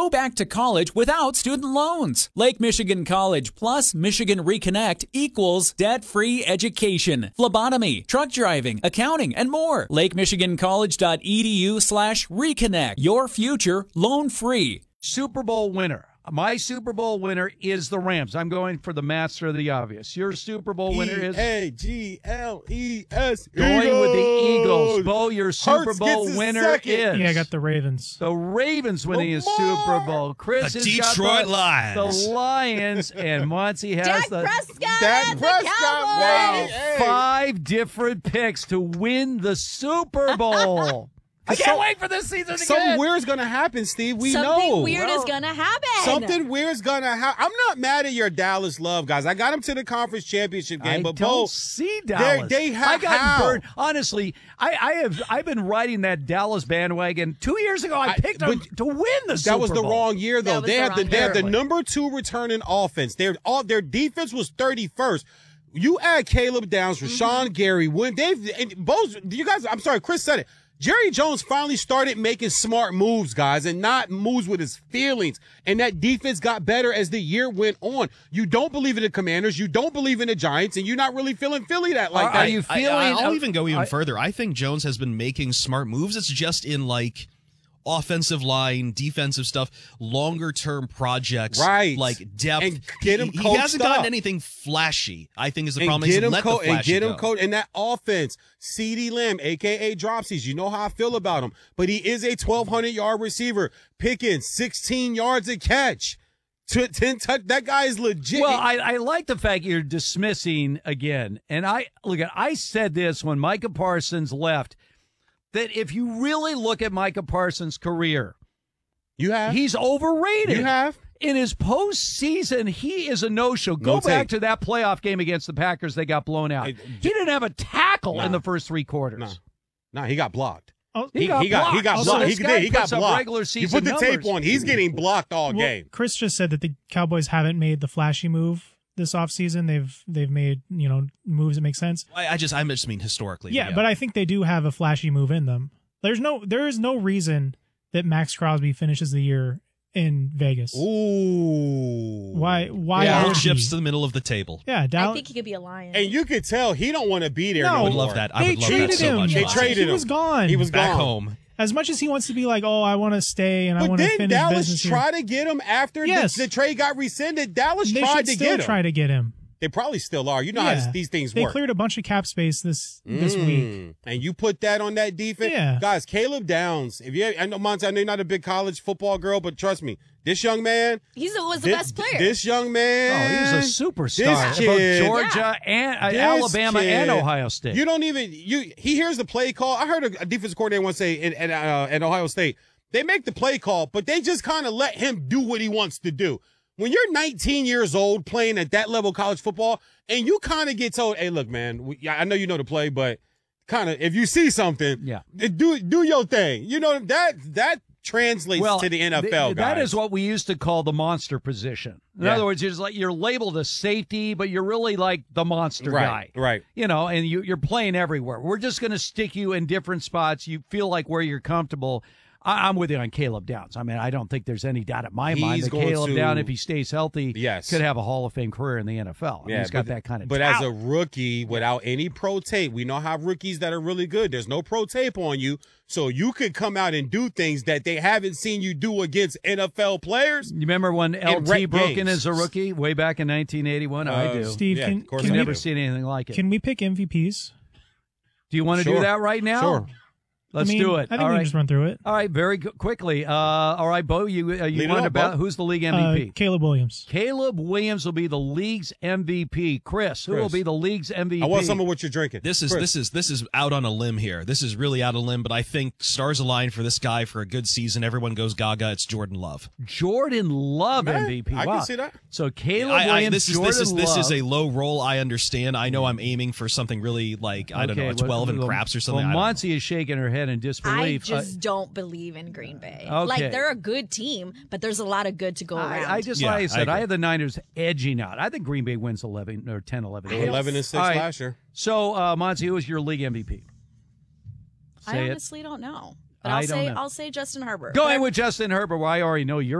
Go back to college without student loans. Lake Michigan College plus Michigan Reconnect equals debt-free education, phlebotomy, truck driving, accounting, and more. LakeMichiganCollege.edu/reconnect. Your future loan-free. Super Bowl winner. My Super Bowl winner is the Rams. I'm going for the master of the obvious. Your Super Bowl winner is Eagles. Going with the Eagles. Bo, your Super Bowl winner is. Yeah, I got the Ravens. The Ravens winning his Super Bowl. Chris The has Detroit got Lions. The Lions, and Monty has Dak the Prescott. Dak Prescott, baby. Hey. 5 different picks to win the Super Bowl. I can't wait for this season to Something weird's going to happen, Steve. We know. Something weird is going to happen. Something weird's going to happen. I'm not mad at your Dallas love, guys. I got them to the conference championship game, but don't see Dallas. They have I got burned. Honestly, I've been riding that Dallas bandwagon. 2 years ago, I picked them to win the Super Bowl. That was the wrong year, though. They had the number 2 returning offense. Their defense was 31st. You add Caleb Downs, Rashawn Gary, you guys. I'm sorry, Chris said it. Jerry Jones finally started making smart moves, guys, and not moves with his feelings. And that defense got better as the year went on. You don't believe in the Commanders. You don't believe in the Giants, and you're not really feeling Philly that like that. Are you feeling? I'll even go even further. I think Jones has been making smart moves. It's just in like offensive line, defensive stuff, longer-term projects, right? Like depth. And get him coached He hasn't gotten up. anything flashy. I think is the And problem. get He's him let the flashy and get him go. coached. And that offense, CeeDee Lamb, a.k.a. Dropsies, you know how I feel about him. But he is a 1,200-yard receiver. Pickens, 16 yards a catch. 10 touch. That guy is legit. Well, I like the fact you're dismissing again. And I said this when Micah Parsons left, that if you really look at Micah Parsons' career, he's overrated. You have. In his postseason, he is a no-show. Go back to that playoff game against the Packers. They got blown out. He didn't have a tackle in the first 3 quarters. No, he got blocked. Oh, He got blocked. He got blocked. Regular You season put the tape on. He's getting blocked all game. Chris just said that the Cowboys haven't made the flashy move this offseason. They've made, moves that make sense. I just mean historically. Yeah, but I think they do have a flashy move in them. There is no reason that Max Crosby finishes the year in Vegas. Ooh. Why Yeah, would chips he? to the middle of the table. Yeah, I think he could be a Lion. And you could tell he don't want to be there. No, I would love that. I They would love that traded so him. much. They traded him. He was gone. He was back gone. home. As much as he wants to be like, I want to stay and I But want to didn't finish Dallas business try here. to get him after Yes. the trade got rescinded? Dallas They tried should to still get him. try to get him. They probably still are. You know how these things They work. cleared a bunch of cap space this week. And you put that on that defense. Yeah. Guys, Caleb Downs. I know, Monty, I know you're not a big college football girl, but trust me, this young man. He was the best player. This young man. Oh, he's a superstar. This kid, Both Georgia and this Alabama kid, and Ohio State. You don't even he hears the play call. I heard a defensive coordinator once say at Ohio State, they make the play call, but they just kind of let him do what he wants to do. When you're 19 years old playing at that level of college football, and you kind of get told, "Hey, look, man, I know you know the play, but kind of if you see something, do your thing." You know that translates to the NFL. That guys. is what we used to call the monster position. In other words, it's like you're labeled a safety, but you're really like the monster guy. Right. And you're playing everywhere. We're just going to stick you in different spots. You feel like where you're comfortable. I'm with you on Caleb Downs. I mean, I don't think there's any doubt in my mind that Caleb Downs, if he stays healthy, could have a Hall of Fame career in the NFL. I mean, he's got that kind of But talent. as a rookie, without any pro tape, we know how rookies that are really good, there's no pro tape on you, so you could come out and do things that they haven't seen you do against NFL players. You remember when LT broke in as a rookie way back in 1981? I do. Steve, can I've never seen anything like it. Can we pick MVPs? Do you want to do that right now? Sure. Let's do it. I think we can just run through it. All right, very quickly. All right, Bo, you wondered about who's the league MVP? Caleb Williams. Caleb Williams will be the league's MVP. Chris, who will be the league's MVP? I want some of what you're drinking. This is out on a limb here. This is really out on a limb, but I think stars align for this guy for a good season. Everyone goes gaga. It's Jordan Love. Jordan Love MVP. I can see that. So Caleb Williams, this is a low roll. I understand. I know I'm aiming for something really like I don't know, a 12 and craps or something. Well, Monty is shaking her head in disbelief. I just don't believe in Green Bay. Okay. Like, they're a good team, but there's a lot of good to go around. Like I said, I have the Niners edging out. I think Green Bay wins 11 or 10, 11. They were 11-6 last year. So, Monty, who is your league MVP? I honestly don't know. But I don't know. I'll say Justin Herbert. Going with Justin Herbert, well, I already know your